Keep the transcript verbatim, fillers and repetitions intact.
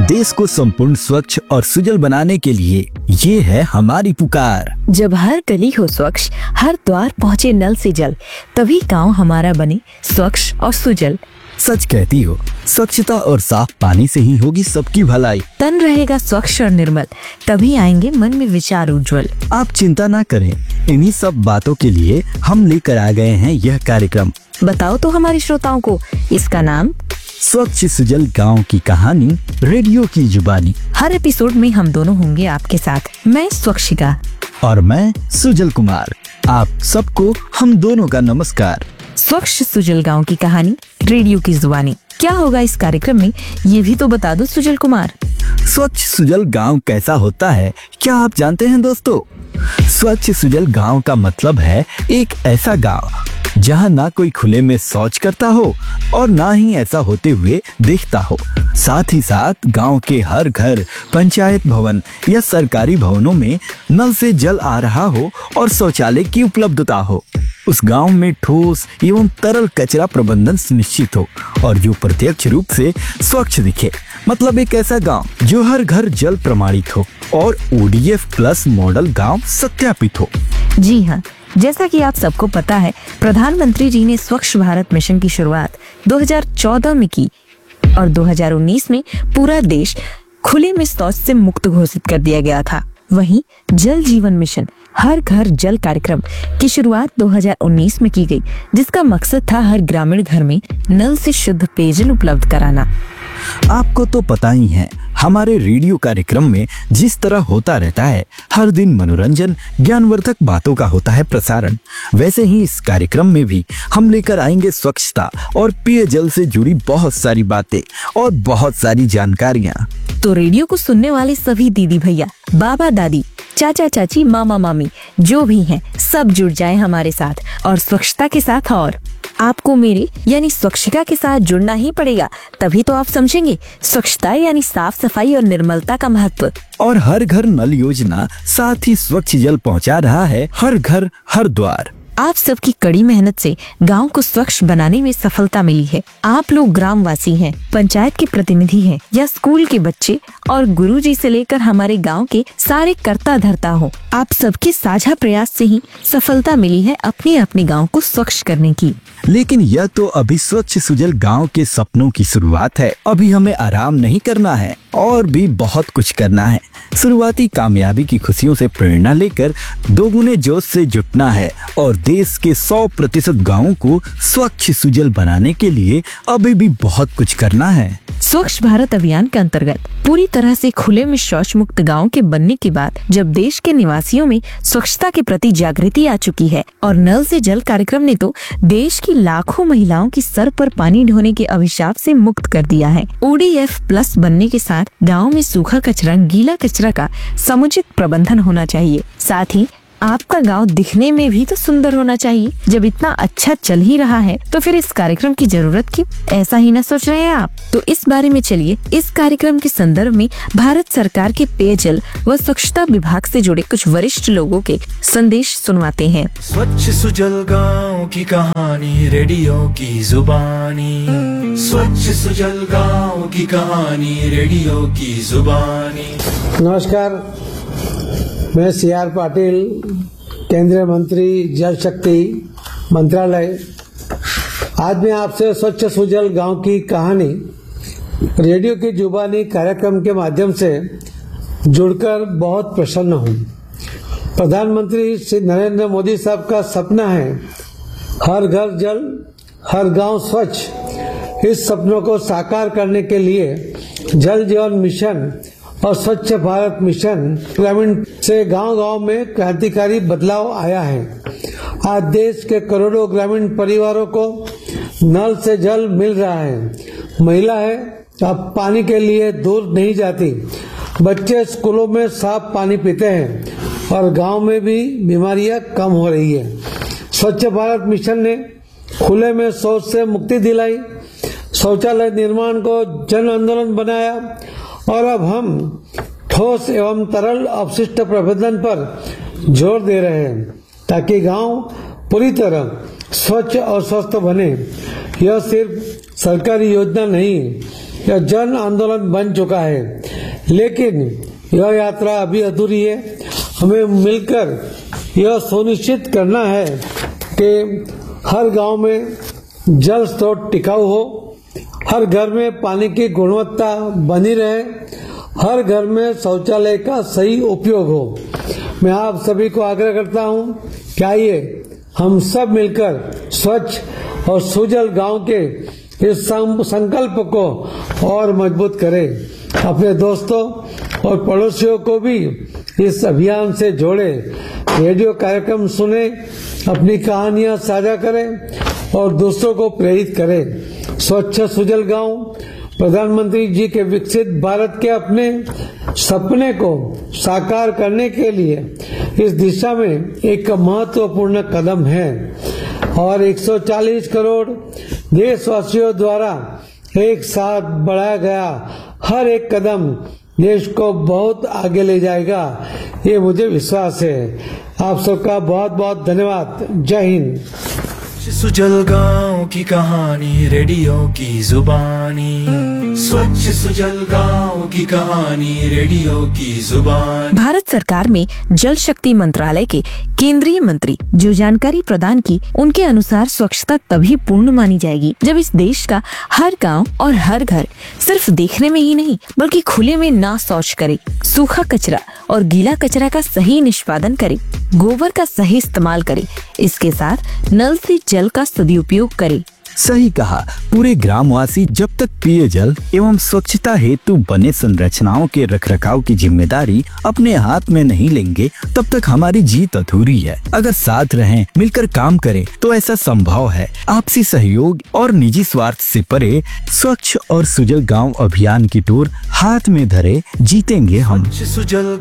देश को संपूर्ण स्वच्छ और सुजल बनाने के लिए ये है हमारी पुकार। जब हर गली हो स्वच्छ, हर द्वार पहुँचे नल से जल, तभी गांव हमारा बने स्वच्छ और सुजल। सच कहती हो, स्वच्छता और साफ पानी से ही होगी सबकी भलाई। तन रहेगा स्वच्छ और निर्मल, तभी आएंगे मन में विचार उज्जवल। आप चिंता ना करें, इन्हीं सब बातों के लिए हम लेकर आ गए हैं यह कार्यक्रम। बताओ तो हमारे श्रोताओं को इसका नाम। स्वच्छ सुजल गांव की कहानी, रेडियो की जुबानी। हर एपिसोड में हम दोनों होंगे आपके साथ। मैं स्वच्छिका और मैं सुजल कुमार। आप सबको हम दोनों का नमस्कार। स्वच्छ सुजल गांव की कहानी, रेडियो की जुबानी। क्या होगा इस कार्यक्रम में, ये भी तो बता दो सुजल कुमार। स्वच्छ सुजल गांव कैसा होता है, क्या आप जानते हैं दोस्तों? स्वच्छ सुजल गांव का मतलब है एक ऐसा गांव जहां ना कोई खुले में शौच करता हो और ना ही ऐसा होते हुए देखता हो। साथ ही साथ गांव के हर घर, पंचायत भवन या सरकारी भवनों में नल से जल आ रहा हो और शौचालय की उपलब्धता हो। उस गांव में ठोस एवं तरल कचरा प्रबंधन सुनिश्चित हो और जो प्रत्यक्ष रूप से स्वच्छ दिखे। मतलब एक ऐसा गांव जो हर घर जल प्रमाणित हो और O D F plus model गांव सत्यापित हो। जी हाँ, जैसा कि आप सबको पता है, प्रधानमंत्री जी ने स्वच्छ भारत मिशन की शुरुआत दो हज़ार चौदह में की और दो हज़ार उन्नीस में पूरा देश खुले में शौच से मुक्त घोषित कर दिया गया था। वहीं जल जीवन मिशन हर घर जल कार्यक्रम की शुरुआत दो हज़ार उन्नीस में की गई, जिसका मकसद था हर ग्रामीण घर में नल से शुद्ध पेयजल उपलब्ध कराना। आपको तो पता ही है, हमारे रेडियो कार्यक्रम में जिस तरह होता रहता है, हर दिन मनोरंजन, ज्ञानवर्धक बातों का होता है प्रसारण, वैसे ही इस कार्यक्रम में भी हम लेकर आएंगे स्वच्छता और पेयजल से जुड़ी बहुत सारी बातें और बहुत सारी जानकारियाँ। तो रेडियो को सुनने वाले सभी दीदी भैया, बाबा दादी, चाचा चाची, मामा मामी जो भी हैं, सब जुड़ जाएं हमारे साथ और स्वच्छता के साथ। और आपको मेरे यानी स्वच्छिका के साथ जुड़ना ही पड़ेगा, तभी तो आप समझेंगे स्वच्छता यानी साफ सफाई और निर्मलता का महत्व। और हर घर नल योजना साथ ही स्वच्छ जल पहुंचा रहा है हर घर हर द्वार। आप सबकी कड़ी मेहनत से गांव को स्वच्छ बनाने में सफलता मिली है। आप लोग ग्रामवासी हैं, पंचायत के प्रतिनिधि हैं या स्कूल के बच्चे और गुरुजी से लेकर हमारे गांव के सारे कर्ता धर्ता हो, आप सबके साझा प्रयास से ही सफलता मिली है अपने अपने गांव को स्वच्छ करने की। लेकिन यह तो अभी स्वच्छ सुजल गांव के सपनों की शुरुआत है। अभी हमें आराम नहीं करना है और भी बहुत कुछ करना है। शुरुआती कामयाबी की खुशियों से प्रेरणा लेकर दोगुने जोश से जुटना है और देश के सौ प्रतिशत गाँवों को स्वच्छ सुजल बनाने के लिए अभी भी बहुत कुछ करना है। स्वच्छ भारत अभियान के अंतर्गत पूरी तरह से खुले में शौच मुक्त गाँव के बनने के बाद जब देश के निवासियों में स्वच्छता के प्रति जागृति आ चुकी है और नल से जल कार्यक्रम ने तो देश की लाखों महिलाओं की सर पर पानी ढोने के अभिशाप से मुक्त कर दिया है। ओ डी एफ प्लस बनने के साथ गाँव में सूखा कचरा, गीला कचरा का समुचित प्रबंधन होना चाहिए। साथ ही आपका गांव दिखने में भी तो सुंदर होना चाहिए। जब इतना अच्छा चल ही रहा है तो फिर इस कार्यक्रम की जरूरत क्यों? ऐसा ही ना सोच रहे हैं आप? तो इस बारे में चलिए इस कार्यक्रम के संदर्भ में भारत सरकार के पेयजल व स्वच्छता विभाग से जुड़े कुछ वरिष्ठ लोगों के संदेश सुनवाते हैं। स्वच्छ सुजल गाँव की कहानी, रेडियो की जुबानी। स्वच्छ सुजल गाँव की कहानी, रेडियो की जुबानी। नमस्कार, मैं सी आर पाटिल, केंद्रीय मंत्री जल शक्ति मंत्रालय। आज मैं आपसे स्वच्छ सुजल गांव की कहानी, रेडियो की जुबानी कार्यक्रम के माध्यम से जुड़कर बहुत प्रसन्न हूं। प्रधानमंत्री श्री नरेंद्र मोदी साहब का सपना है हर घर जल, हर गांव स्वच्छ। इस सपनों को साकार करने के लिए जल जीवन मिशन और स्वच्छ भारत मिशन ग्रामीण से गांव गांव में क्रांतिकारी बदलाव आया है। आज देश के करोड़ों ग्रामीण परिवारों को नल से जल मिल रहा है। महिला है अब पानी के लिए दूर नहीं जाती, बच्चे स्कूलों में साफ पानी पीते हैं और गांव में भी बीमारियां कम हो रही है। स्वच्छ भारत मिशन ने खुले में शौच से मुक्ति दिलाई, शौचालय निर्माण को जन आंदोलन बनाया और अब हम ठोस एवं तरल अपशिष्ट प्रबंधन पर जोर दे रहे हैं ताकि गांव पूरी तरह स्वच्छ और स्वस्थ बने। यह सिर्फ सरकारी योजना नहीं, यह जन आंदोलन बन चुका है। लेकिन यह यात्रा अभी अधूरी है। हमें मिलकर यह सुनिश्चित करना है कि हर गांव में जल स्रोत टिकाऊ हो, हर घर में पानी की गुणवत्ता बनी रहे, हर घर में शौचालय का सही उपयोग हो। मैं आप सभी को आग्रह करता हूं कि आइए हम सब मिलकर स्वच्छ और सुजल गांव के इस संकल्प को और मजबूत करें। अपने दोस्तों और पड़ोसियों को भी इस अभियान से जोड़े, रेडियो कार्यक्रम सुने, अपनी कहानियां साझा करें और दूसरों को प्रेरित करें। स्वच्छ सुजल गांव प्रधानमंत्री जी के विकसित भारत के अपने सपने को साकार करने के लिए इस दिशा में एक महत्वपूर्ण कदम है और एक सौ चालीस करोड़ देशवासियों द्वारा एक साथ बढ़ाया गया हर एक कदम देश को बहुत आगे ले जाएगा, ये मुझे विश्वास है। आप सबका बहुत बहुत धन्यवाद। जय हिंद। सुजल गांव की कहानी रेडियो की जुबानी, स्वच्छ सुजल गांव की कहानी रेडियो की जुबानी। भारत सरकार में जल शक्ति मंत्रालय के केंद्रीय मंत्री जो जानकारी प्रदान की, उनके अनुसार स्वच्छता तभी पूर्ण मानी जाएगी जब इस देश का हर गांव और हर घर सिर्फ देखने में ही नहीं बल्कि खुले में ना शौच करे, सूखा कचरा और गीला कचरा का सही निष्पादन करे, गोबर का सही इस्तेमाल करे, इसके साथ नल से जल का सदुपयोग करे। सही कहा। पूरे ग्रामवासी जब तक पेयजल एवं स्वच्छता हेतु बने संरचनाओं के रखरखाव की जिम्मेदारी अपने हाथ में नहीं लेंगे, तब तक हमारी जीत अधूरी है। अगर साथ रहें, मिलकर काम करें, तो ऐसा संभव है। आपसी सहयोग और निजी स्वार्थ से परे स्वच्छ और सुजल गांव अभियान की टूर हाथ में धरे जीतेंगे हम। सुजल